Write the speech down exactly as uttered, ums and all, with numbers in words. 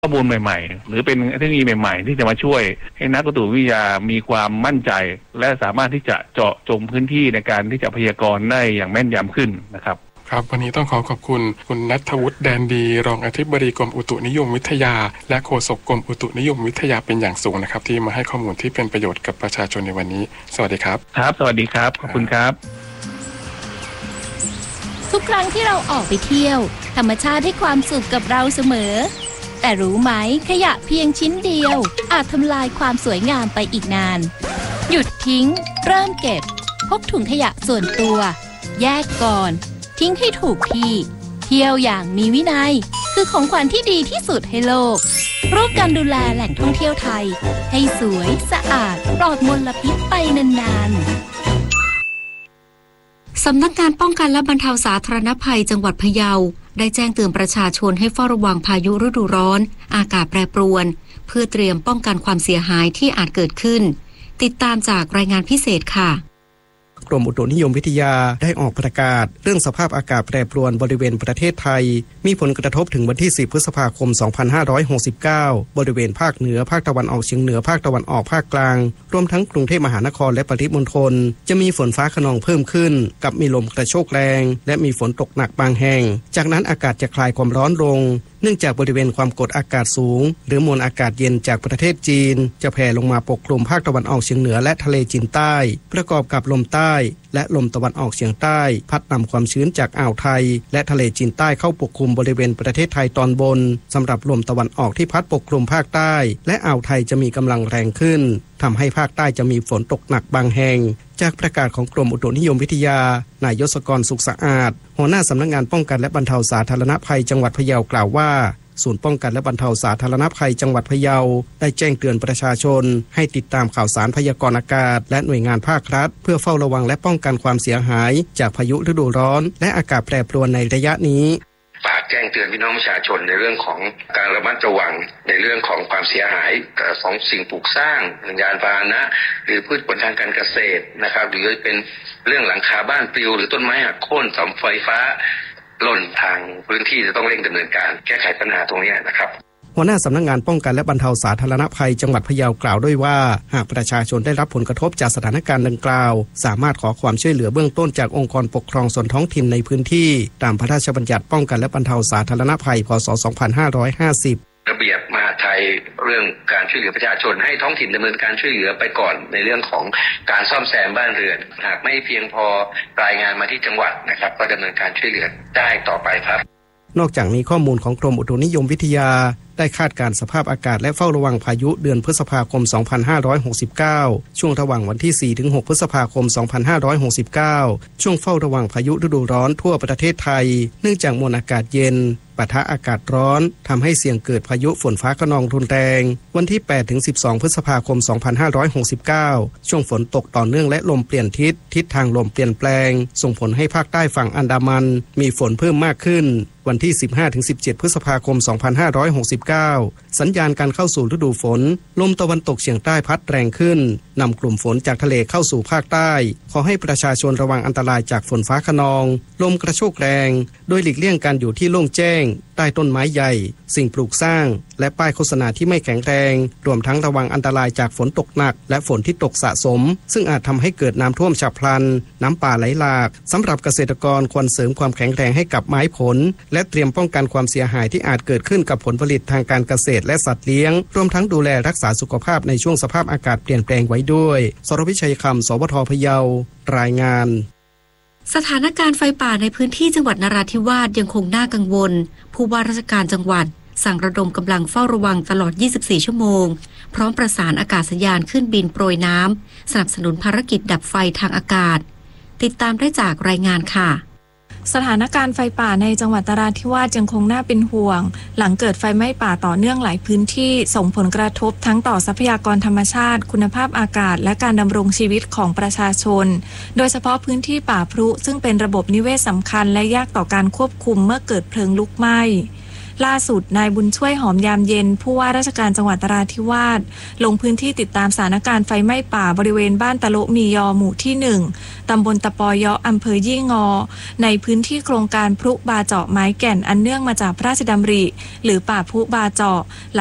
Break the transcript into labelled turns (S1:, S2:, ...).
S1: ข้อมูลใหม่ๆหรือเป็นเทคโนโลยีใหม่ๆที่จะมาช่วยให้นักอุตุวิทยามีความมั่นใจและสามารถที่จะเจาะจงพื้นที่ในการที่จะพยากรณ์ได้อย่างแม่นยำขึ้นนะครับ
S2: ครับวันนี้ต้องขอขอบคุณคุณณัฐวุฒิแดนดีรองอธิบดีกรมอุตุนิยมวิทยาและโฆษกกรมอุตุนิยมวิทยาเป็นอย่างสูงนะครับที่มาให้ข้อมูลที่เป็นประโยชน์กับประชาชนในวันนี้สวัสดีครับ
S1: ครับสวัสดีครับขอบคุณครับ
S3: ทุกครั้งที่เราออกไปเที่ยวธรรมชาติให้ความสุขกับเราเสมอแต่รู้ไหมขยะเพียงชิ้นเดียวอาจทำลายความสวยงามไปอีกนานหยุดทิ้งเริ่มเก็บพกถุงขยะส่วนตัวแยกก่อนทิ้งให้ถูกที่เที่ยวอย่างมีวินัยคือของขวัญที่ดีที่สุดให้โลกร่วมกันดูแลแหล่งท่องเที่ยวไทยให้สวยสะอาดปลอดมลพิษไปนานๆ
S4: สำนักงานป้องกันและบรรเทาสาธารณภัยจังหวัดพะเยาได้แจ้งเตือนประชาชนให้เฝ้าระวังพายุฤดูร้อนอากาศแปรปรวนเพื่อเตรียมป้องกันความเสียหายที่อาจเกิดขึ้นติดตามจากรายงานพิเศษค่ะ
S5: กรมอุตุนิยมวิทยาได้ออกประกาศเรื่องสภาพอากาศแปรปรวนบริเวณประเทศไทยมีผลกระทบถึงวันที่สิบพฤษภาคมสองพันห้าร้อยหกสิบเก้าบริเวณภาคเหนือภาคตะวันออกเฉียงเหนือภาคตะวันออกภาคกลางรวมทั้งกรุงเทพมหานครและปริมณฑลจะมีฝนฟ้าคะนองเพิ่มขึ้นกับมีลมกระโชกแรงและมีฝนตกหนักบางแห่งจากนั้นอากาศจะคลายความร้อนลงเนื่องจากบริเวณความกดอากาศสูงหรือมวลอากาศเย็นจากประเทศจีนจะแผ่ลงมาปกคลุมภาคตะวันออกเฉียงเหนือและทะเลจีนใต้ประกอบกับลมใต้และลมตะวันออกเฉียงใต้พัดนำความชื้นจากอ่าวไทยและทะเลจีนใต้เข้าปกคลุมบริเวณประเทศไทยตอนบนสำหรับลมตะวันออกที่พัดปกคลุมภาคใต้และอ่าวไทยจะมีกำลังแรงขึ้นทำให้ภาคใต้จะมีฝนตกหนักบางแห่งจากประกาศของกรมอุตุนิยมวิทยานายยศกรสุขสะอาดหัวหน้าสำนักงานป้องกันและบรรเทาสาธารณภัยจังหวัดพะเยากล่าวว่าศูนย์ป้องกันและบรรเทาสาธารณภัยจังหวัดพะเยาได้แจ้งเตือนประชาชนให้ติดตามข่าวสารพยากรณ์อากาศและหน่วยงานภาครัฐเพื่อเฝ้าระวังและป้องกันความเสียหายจากพายุฤดูร้อนและอากาศแปรปรวนในระยะนี้
S6: ฝากแจ้งเตือนพี่น้องประชาชนในเรื่องของการระมัดระวังในเรื่องของความเสียหายของสิ่งปลูกสร้างยานพาหนะหรือพืชผลทางการเกษตรนะครับหรือเป็นเรื่องหลังคาบ้านปลิวหรือต้นไม้หักโค่นเสาไฟฟ้าหล่นทางพื้นที่จะต้องเร่งดำเนินการแก้ไขปัญหาตรงนี้นะครับ
S5: หัวหน้าสำนักงานป้องกันและบรรเทาสาธารณภัยจังหวัดพะเยากล่าวด้วยว่าหากประชาชนได้รับผลกระทบจากสถานการณ์ดังกล่าวสามารถขอความช่วยเหลือเบื้องต้นจากองค์กรปกครองส่วนท้องถิ่นในพื้นที่ตามพระราชบัญญัติป้องกันและบรรเทาสาธารณภัยพ.ศ. สองพันห้าร้อยห้าสิบ
S6: ระเบียบมหาดไทยเรื่องการช่วยเหลือประชาชนให้ท้องถิ่นดำเนินการช่วยเหลือไปก่อนในเรื่องของการซ่อมแซมบ้านเรือนหากไม่เพียงพอรายงานมาที่จังหวัดนะครับก็ดำเนินการช่วยเหลือได้ต่อไปครับ
S5: นอกจากนี้ข้อมูลของกรมอุตุนิยมวิทยาได้คาดการณ์สภาพอากาศและเฝ้าระวังพายุเดือนพฤษภาคมสองพันห้าร้อยหกสิบเก้าช่วงระหว่างวันที่ สี่ถึงหก พฤษภาคมสองพันห้าร้อยหกสิบเก้าช่วงเฝ้าระวังพายุฤดูร้อนทั่วประเทศไทยเนื่องจากมวลอากาศเย็นปะทะอากาศร้อนทำให้เสี่ยงเกิดพายุฝนฟ้าคะนองรุนแรงวันที่ แปดถึงสิบสอง พฤษภาคมสองพันห้าร้อยหกสิบเก้าช่วงฝนตกต่อเนื่องและลมเปลี่ยนทิศทิศทางลมเปลี่ยนแปลงส่งผลให้ภาคใต้ฝั่งอันดามันมีฝนเพิ่มมากขึ้นวันที่ สิบห้าถึงสิบเจ็ด พฤษภาคมสองพันห้าร้อยหกสิบเก้าสัญญาณการเข้าสู่ฤดูฝนลมตะวันตกเฉียงใต้พัดแรงขึ้นนำกลุ่มฝนจากทะเลเข้าสู่ภาคใต้ขอให้ประชาชนระวังอันตรายจากฝนฟ้าคะนองลมกระโชกแรงโดยหลีกเลี่ยงการอยู่ที่โล่งแจ้งใต้ต้นไม้ใหญ่สิ่งปลูกสร้างและป้ายโฆษณาที่ไม่แข็งแรงรวมทั้งระวังอันตรายจากฝนตกหนักและฝนที่ตกสะสมซึ่งอาจทำให้เกิดน้ำท่วมฉับพลันน้ำป่าไหลหลากสำหรับเกษตรกรควรเสริมความแข็งแรงให้กับไม้ผลและเตรียมป้องกันความเสียหายที่อาจเกิดขึ้นกับผลผลิตทางการเกษตรและสัตว์เลี้ยงรวมทั้งดูแลรักษาสุขภาพในช่วงสภาพอากาศเปลี่ยนแปลงไว้ด้วยสรวิชัยคำสวทพะเยารายงาน
S4: สถานการณ์ไฟป่าในพื้นที่จังหวัดนราธิวาสยังคงน่ากังวลผู้ว่าราชการจังหวัดสั่งระดมกำลังเฝ้าระวังตลอดยี่สิบสี่ชั่วโมงพร้อมประสานอากาศยานขึ้นบินโปรยน้ำสนับสนุนภารกิจดับไฟทางอากาศติดตามได้จากรายงานค่ะ
S7: สถานการณ์ไฟป่าในจังหวัดนราธิวาสยังคงน่าเป็นห่วงหลังเกิดไฟไหม้ป่าต่อเนื่องหลายพื้นที่ส่งผลกระทบทั้งต่อทรัพยากรธรรมชาติคุณภาพอากาศและการดำรงชีวิตของประชาชนโดยเฉพาะพื้นที่ป่าพรุซึ่งเป็นระบบนิเวศสำคัญและยากต่อการควบคุมเมื่อเกิดเพลิงลุกไหม้ล่าสุดนายบุญช่วยหอมยามเย็นผู้ว่าราชการจังหวัดนราธิวาสลงพื้นที่ติดตามสถานการณ์ไฟไหม้ป่าบริเวณบ้านตะโละมียอหมู่ที่หนึ่งตำบลตะปอยออำเภอยี่งอในพื้นที่โครงการพรุบาเจาะไม้แก่นอันเนื่องมาจากพระราชดำริหรือป่าพรุบาเจาะ